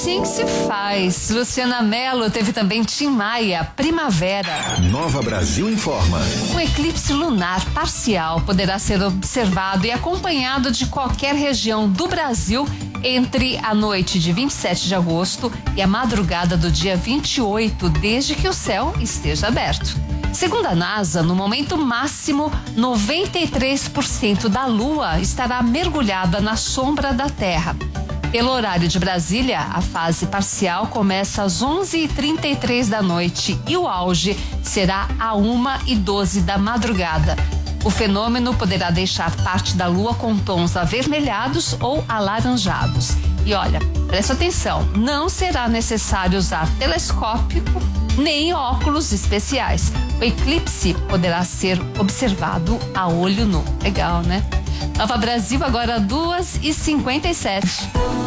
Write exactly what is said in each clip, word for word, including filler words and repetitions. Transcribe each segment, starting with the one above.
Assim que se faz. Luciana Mello, teve também Tim Maia, Primavera. Nova Brasil informa. Um eclipse lunar parcial poderá ser observado e acompanhado de qualquer região do Brasil entre a noite de vinte e sete de agosto e a madrugada do dia vinte e oito, desde que o céu esteja aberto. Segundo a NASA, no momento máximo, noventa e três por cento da Lua estará mergulhada na sombra da Terra. Pelo horário de Brasília, a fase parcial começa às onze e trinta e três da noite e o auge será a uma e doze da madrugada. O fenômeno poderá deixar parte da Lua com tons avermelhados ou alaranjados. E olha, presta atenção, não será necessário usar telescópio nem óculos especiais. O eclipse poderá ser observado a olho nu. Legal, né? Nova Brasil, agora duas e cinquenta e sete.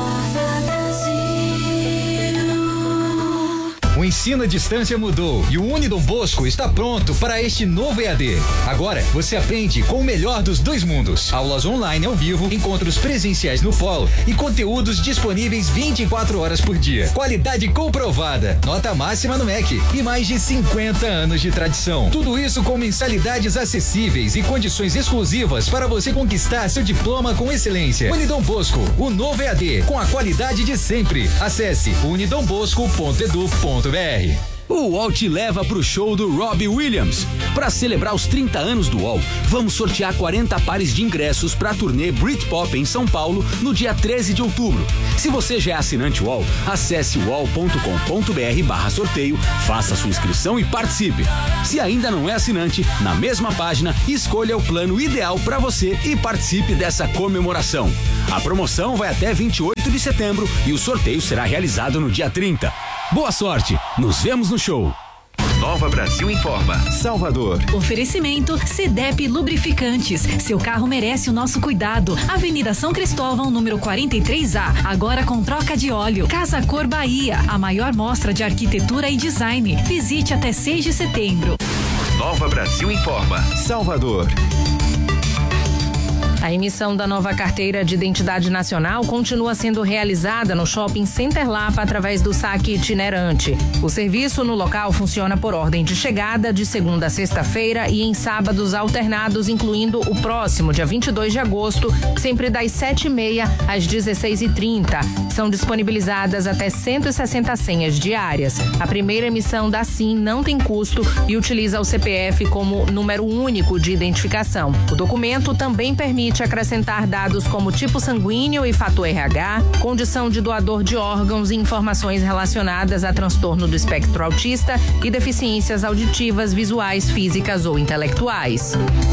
O ensino à distância mudou e o Unidom Bosco está pronto para este novo E A D. Agora você aprende com o melhor dos dois mundos. Aulas online ao vivo, encontros presenciais no polo e conteúdos disponíveis vinte e quatro horas por dia. Qualidade comprovada, nota máxima no M E C e mais de cinquenta anos de tradição. Tudo isso com mensalidades acessíveis e condições exclusivas para você conquistar seu diploma com excelência. Unidom Bosco, o novo E A D com a qualidade de sempre. Acesse unidom bosco ponto edu ponto br. O U O L te leva pro show do Robbie Williams. Para celebrar os trinta anos do U O L, vamos sortear quarenta pares de ingressos para a turnê Britpop em São Paulo no dia treze de outubro. Se você já é assinante U O L, acesse u o l ponto com ponto br barra sorteio, faça sua inscrição e participe. Se ainda não é assinante, na mesma página, escolha o plano ideal para você e participe dessa comemoração. A promoção vai até vinte e oito de setembro e o sorteio será realizado no dia trinta. Boa sorte, nos vemos no show. Nova Brasil informa. Salvador. Oferecimento Cedep Lubrificantes. Seu carro merece o nosso cuidado. Avenida São Cristóvão, número quarenta e três A. Agora com troca de óleo. Casa Cor Bahia. A maior mostra de arquitetura e design. Visite até seis de setembro. Nova Brasil informa. Salvador. A emissão da nova carteira de identidade nacional continua sendo realizada no Shopping Center Lapa através do saque itinerante. O serviço no local funciona por ordem de chegada de segunda a sexta-feira e em sábados alternados, incluindo o próximo, dia vinte e dois de agosto, sempre das sete e meia às dezesseis e trinta. São disponibilizadas até cento e sessenta senhas diárias. A primeira emissão da SIM não tem custo e utiliza o C P F como número único de identificação. O documento também permite acrescentar dados como tipo sanguíneo e fator R H, condição de doador de órgãos e informações relacionadas a transtorno do espectro autista e deficiências auditivas, visuais, físicas ou intelectuais.